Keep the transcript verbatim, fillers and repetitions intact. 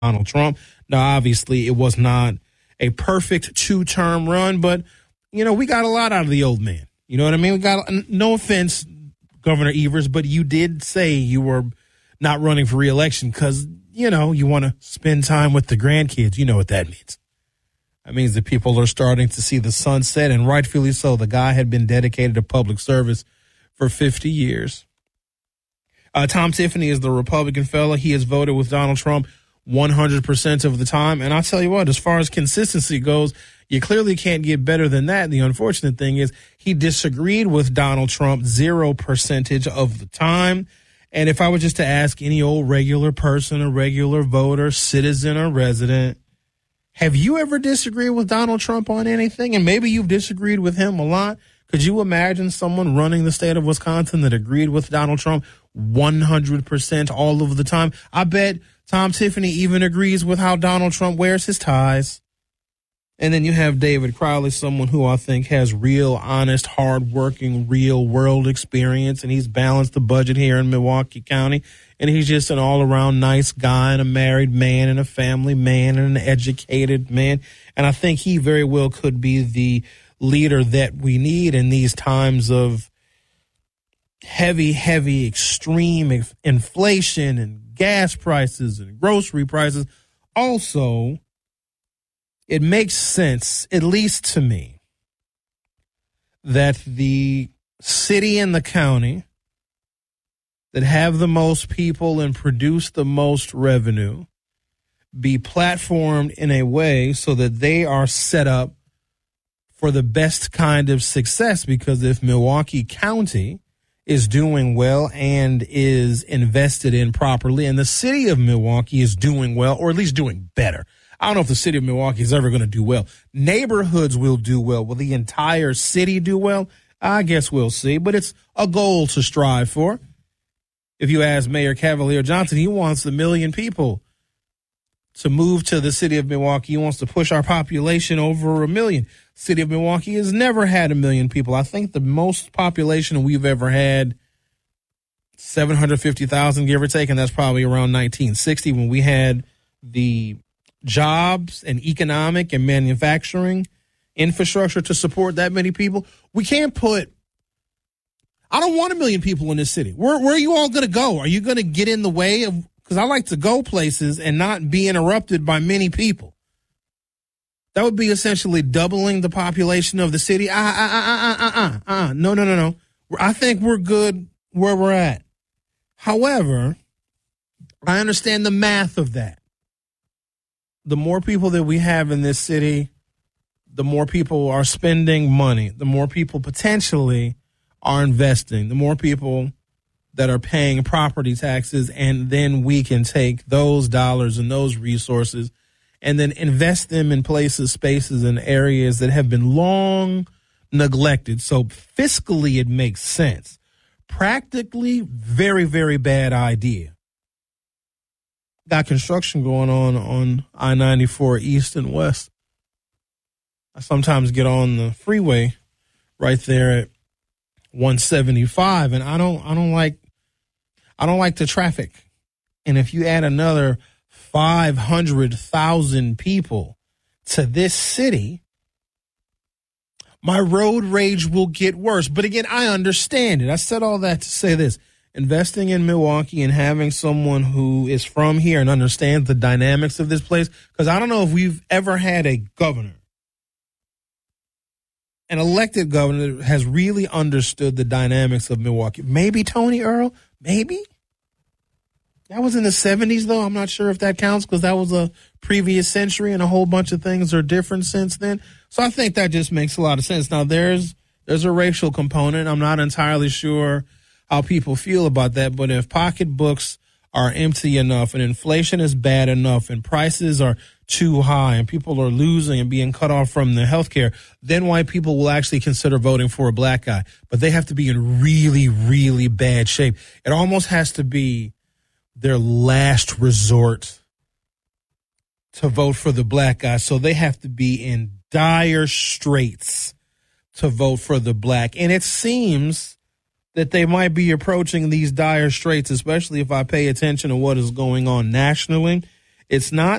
Donald Trump. Now, obviously, it was not a perfect two-term run, but, you know, we got a lot out of the old man. You know what I mean? We got, no offense, Governor Evers, but you did say you were not running for re-election because, you know, you want to spend time with the grandkids. You know what that means. That means that people are starting to see the sunset, and rightfully so. The guy had been dedicated to public service for fifty years. Uh, Tom Tiffany is the Republican fella. He has voted with Donald Trump one hundred percent of the time. And I'll tell you what, as far as consistency goes, you clearly can't get better than that. And the unfortunate thing is he disagreed with Donald Trump zero percentage of the time. And if I were just to ask any old regular person, a regular voter, citizen, or resident, have you ever disagreed with Donald Trump on anything? And maybe you've disagreed with him a lot. Could you imagine someone running the state of Wisconsin that agreed with Donald Trump one hundred percent all of the time? I bet Tom Tiffany even agrees with how Donald Trump wears his ties. And then you have David Crowley, someone who I think has real, honest, hardworking, real world experience. And he's balanced the budget here in Milwaukee County. And he's just an all around nice guy and a married man and a family man and an educated man. And I think he very well could be the leader that we need in these times of heavy, heavy, extreme inflation and gas prices and grocery prices. Also, it makes sense, at least to me, that the city and the county that have the most people and produce the most revenue be platformed in a way so that they are set up for the best kind of success. Because if Milwaukee County is doing well and is invested in properly, and the city of Milwaukee is doing well, or at least doing better. I don't know if the city of Milwaukee is ever going to do well. Neighborhoods will do well. Will the entire city do well? I guess we'll see, but it's a goal to strive for. If you ask Mayor Cavalier Johnson, he wants a million people to move to the city of Milwaukee. He wants to push our population over a million. City of Milwaukee has never had a million people. I think the most population we've ever had, seven hundred fifty thousand, give or take, and that's probably around nineteen sixty when we had the jobs and economic and manufacturing infrastructure to support that many people. We can't put, I don't want a million people in this city. Where, where are you all going to go? Are you going to get in the way of, because I like to go places and not be interrupted by many people. That would be essentially doubling the population of the city. Ah, ah, ah, ah, ah, ah, ah. No, no, no, no. I think we're good where we're at. However, I understand the math of that. The more people that we have in this city, the more people are spending money, the more people potentially are investing, the more people that are paying property taxes, and then we can take those dollars and those resources and then invest them in places, spaces, and areas that have been long neglected. So fiscally, it makes sense. Practically, very, very bad idea. Got construction going on on I ninety-four East and West. I sometimes get on the freeway right there at one seventy-five, and I don't, I don't like, I don't like the traffic. And if you add another five hundred thousand people to this city, my road rage will get worse. But again, I understand it. I said all that to say this. Investing in Milwaukee and having someone who is from here and understands the dynamics of this place, because I don't know if we've ever had a governor, an elected governor that has really understood the dynamics of Milwaukee. Maybe Tony Earl, maybe. That was in the seventies, though. I'm not sure if that counts because that was a previous century and a whole bunch of things are different since then. So I think that just makes a lot of sense. Now, there's there's a racial component. I'm not entirely sure how people feel about that, but if pocketbooks are empty enough and inflation is bad enough and prices are too high and people are losing and being cut off from the health care, then white people will actually consider voting for a black guy. But they have to be in really, really bad shape. It almost has to be their last resort to vote for the black guy. So they have to be in dire straits to vote for the black. And it seems that they might be approaching these dire straits, especially if I pay attention to what is going on nationally. It's not